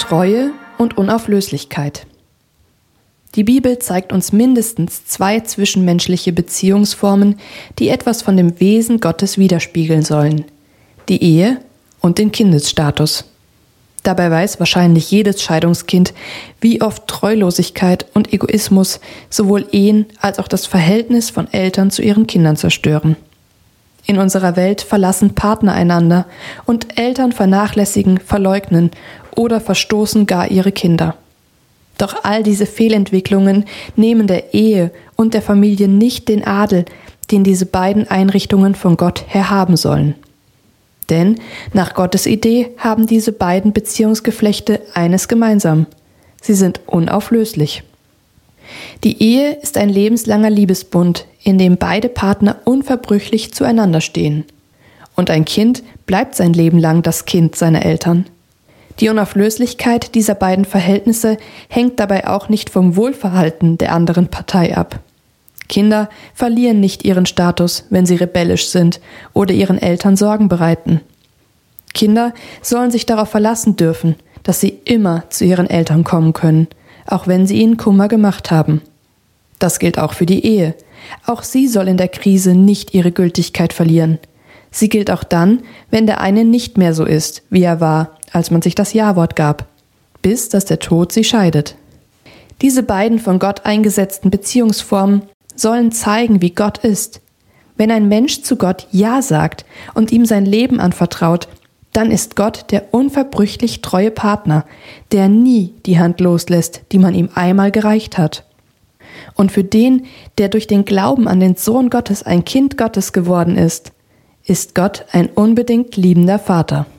Treue und Unauflöslichkeit. Die Bibel zeigt uns mindestens 2 zwischenmenschliche Beziehungsformen, die etwas von dem Wesen Gottes widerspiegeln sollen: die Ehe und den Kindesstatus. Dabei weiß wahrscheinlich jedes Scheidungskind, wie oft Treulosigkeit und Egoismus sowohl Ehen als auch das Verhältnis von Eltern zu ihren Kindern zerstören. In unserer Welt verlassen Partner einander und Eltern vernachlässigen, verleugnen oder verstoßen gar ihre Kinder. Doch all diese Fehlentwicklungen nehmen der Ehe und der Familie nicht den Adel, den diese beiden Einrichtungen von Gott her haben sollen. Denn nach Gottes Idee haben diese beiden Beziehungsgeflechte eines gemeinsam: sie sind unauflöslich. Die Ehe ist ein lebenslanger Liebesbund, in dem beide Partner unverbrüchlich zueinander stehen. Und ein Kind bleibt sein Leben lang das Kind seiner Eltern. Die Unauflöslichkeit dieser beiden Verhältnisse hängt dabei auch nicht vom Wohlverhalten der anderen Partei ab. Kinder verlieren nicht ihren Status, wenn sie rebellisch sind oder ihren Eltern Sorgen bereiten. Kinder sollen sich darauf verlassen dürfen, dass sie immer zu ihren Eltern kommen können, auch wenn sie ihnen Kummer gemacht haben. Das gilt auch für die Ehe. Auch sie soll in der Krise nicht ihre Gültigkeit verlieren. Sie gilt auch dann, wenn der eine nicht mehr so ist, wie er war, als man sich das Ja-Wort gab, bis dass der Tod sie scheidet. Diese beiden von Gott eingesetzten Beziehungsformen sollen zeigen, wie Gott ist. Wenn ein Mensch zu Gott Ja sagt und ihm sein Leben anvertraut, dann ist Gott der unverbrüchlich treue Partner, der nie die Hand loslässt, die man ihm einmal gereicht hat. Und für den, der durch den Glauben an den Sohn Gottes ein Kind Gottes geworden ist Gott ein unbedingt liebender Vater.